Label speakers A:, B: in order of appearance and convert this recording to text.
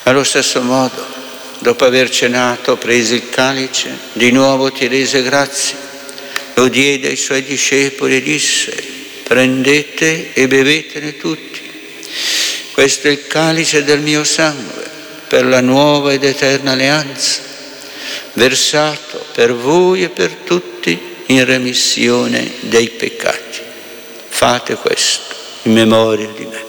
A: Allo stesso modo, dopo aver cenato, prese il calice, di nuovo ti rese grazie, lo diede ai suoi discepoli e disse: prendete e bevetene tutti. Questo è il calice del mio sangue, per la nuova ed eterna alleanza, versato per voi e per tutti in remissione dei peccati. Fate questo in memoria di me.